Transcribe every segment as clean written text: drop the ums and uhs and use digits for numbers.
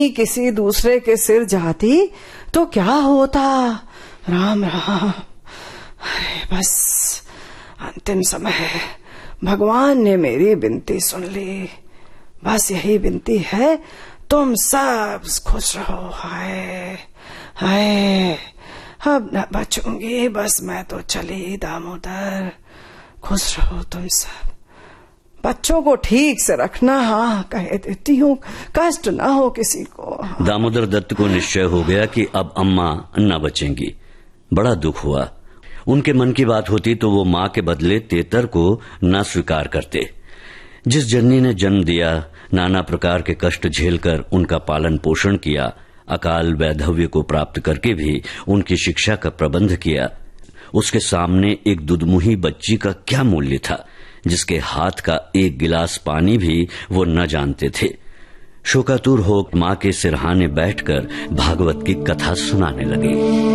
किसी दूसरे के सिर जाती तो क्या होता। राम राम। अरे बस अंतिम समय है, भगवान ने मेरी विनती सुन ली। बस यही विनती है, तुम सब खुश रहो। हाय हाय, अब न बचूंगी, बस मैं तो चली दामोदर। खुश रहो तुम सब, बच्चों को ठीक से रखना। हाँ कह देती हूँ, कष्ट ना हो किसी को। हाँ। दामोदर दत्त को निश्चय हो गया कि अब अम्मा न बचेंगी। बड़ा दुख हुआ। उनके मन की बात होती तो वो माँ के बदले तेतर को न स्वीकार करते। जिस जननी ने जन्म दिया, नाना प्रकार के कष्ट झेलकर उनका पालन पोषण किया, अकाल वैधव्य को प्राप्त करके भी उनकी शिक्षा का प्रबंध किया, उसके सामने एक दुधमुही बच्ची का क्या मूल्य था, जिसके हाथ का एक गिलास पानी भी वो न जानते थे। शोकातुर हो माँ के सिरहाने बैठकर भागवत की कथा सुनाने लगे।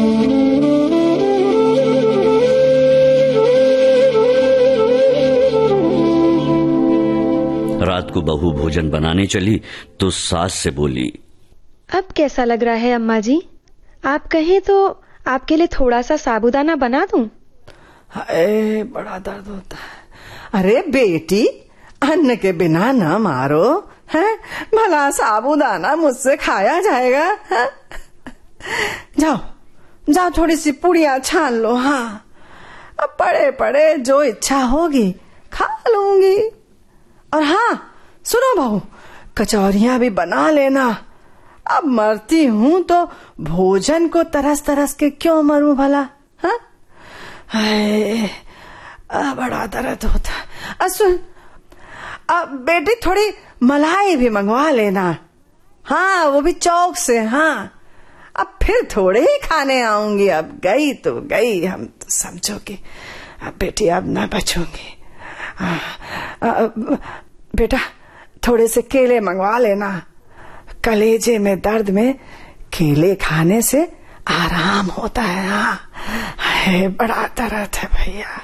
रात को बहू भोजन बनाने चली तो सास से बोली, अब कैसा लग रहा है अम्मा जी? आप कहें तो आपके लिए थोड़ा सा साबूदाना बना दूं? हाय बड़ा दर्द होता है। अरे बेटी, अन्न के बिना न मारो है, भला साबूदाना मुझसे खाया जाएगा है? जाओ जाओ, थोड़ी सी पुड़िया छान लो। हाँ अब पड़े पड़े जो इच्छा होगी खा लूंगी। और हाँ सुनो बहू, कचौरियां भी बना लेना। अब मरती हूं तो भोजन को तरस तरस के क्यों मरूं भला? हाँ हाय बड़ा दर्द होता। सुन, अब बेटी थोड़ी मलाई भी मंगवा लेना। हाँ वो भी चौक से। हाँ अब फिर थोड़े ही खाने आऊंगी। अब गई तो गई, हम तो समझोगे। अब बेटी अब न बचूंगी। बेटा थोड़े से केले मंगवा लेना। कलेजे में दर्द में केले खाने से आराम होता है। हाँ है बड़ा दर्द है भैया।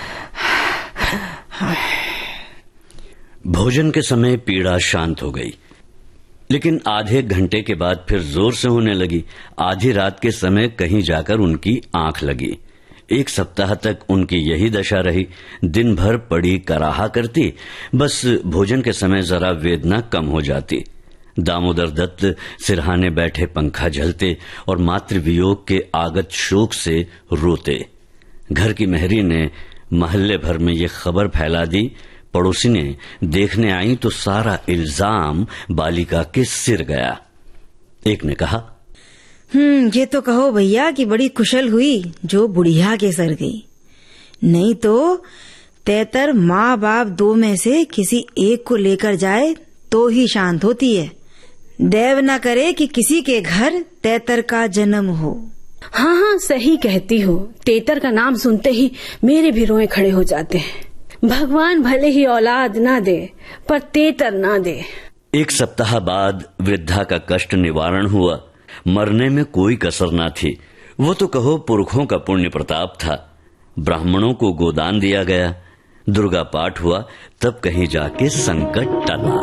भोजन के समय पीड़ा शांत हो गई, लेकिन आधे घंटे के बाद फिर जोर से होने लगी। आधी रात के समय कहीं जाकर उनकी आंख लगी। एक सप्ताह तक उनकी यही दशा रही। दिन भर पड़ी कराहा करती, बस भोजन के समय जरा वेदना कम हो जाती। दामोदर दत्त सिरहाने बैठे पंखा झलते और मातृवियोग के आगत शोक से रोते। घर की मेहरी ने महल्ले भर में ये खबर फैला दी। पड़ोसी ने देखने आई तो सारा इल्जाम बालिका के सिर गया। एक ने कहा, ये तो कहो भैया कि बड़ी कुशल हुई जो बुढ़िया के सर गई। नहीं तो तेतर माँ बाप दो में से किसी एक को लेकर जाए तो ही शांत होती है। देव न करे कि किसी के घर तेतर का जन्म हो। हाँ हाँ सही कहती हो। तेतर का नाम सुनते ही मेरे भी रोए खड़े हो जाते हैं। भगवान भले ही औलाद ना दे, पर तेतर ना दे। एक सप्ताह बाद वृद्धा का कष्ट निवारण हुआ। मरने में कोई कसर ना थी। वो तो कहो पुरखों का पुण्य प्रताप था। ब्राह्मणों को गोदान दिया गया। दुर्गा पाठ हुआ, तब कहीं जाके संकट टला।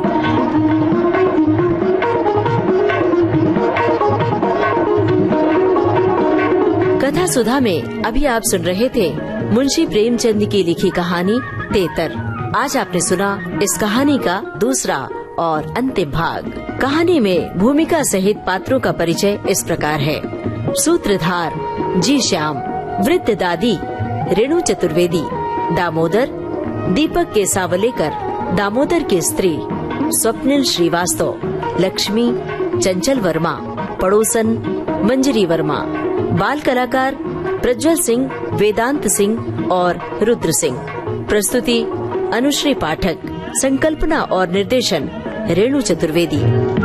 कथा सुधा में अभी आप सुन रहे थे मुंशी प्रेमचंद की लिखी कहानी तेतर। आज आपने सुना इस कहानी का दूसरा और अंतिम भाग। कहानी में भूमिका सहित पात्रों का परिचय इस प्रकार है। सूत्रधार जी श्याम, वृद्ध दादी रेणु चतुर्वेदी, दामोदर दीपक के सावलेकर, दामोदर की स्त्री स्वप्निल श्रीवास्तव, लक्ष्मी चंचल वर्मा, पड़ोसन मंजरी वर्मा, बाल कलाकार प्रज्वल सिंह, वेदांत सिंह और रुद्र सिंह। प्रस्तुति अनुश्री पाठक, संकल्पना और निर्देशन रेणु चतुर्वेदी।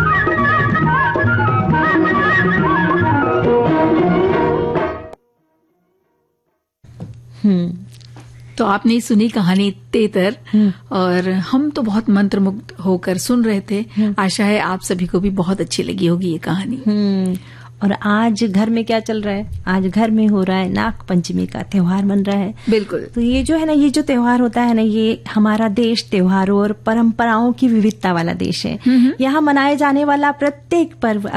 तो आपने सुनी कहानी तेतर, और हम तो बहुत मंत्रमुग्ध होकर सुन रहे थे। आशा है आप सभी को भी बहुत अच्छी लगी होगी ये कहानी। और आज घर में क्या चल रहा है, आज घर में हो रहा है नाग पंचमी का त्योहार मन रहा है। बिल्कुल। तो ये जो है ना, ये जो त्योहार होता है ना, ये हमारा देश त्योहारों और परंपराओं की विविधता वाला देश है। यहाँ मनाए जाने वाला प्रत्येक पर्व